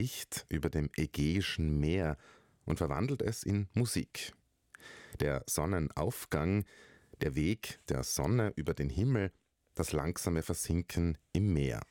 Licht über dem Ägäischen Meer und verwandelt es in Musik. Der Sonnenaufgang, der Weg der Sonne über den Himmel, das langsame Versinken im Meer.